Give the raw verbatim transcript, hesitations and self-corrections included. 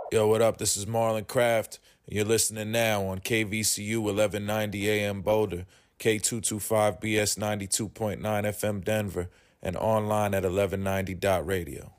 Yo, what up? This is Marlon Craft, and you're listening now on K V C U eleven ninety A M Boulder, K two twenty-five B S ninety-two point nine F M Denver, and online at eleven ninety dot radio.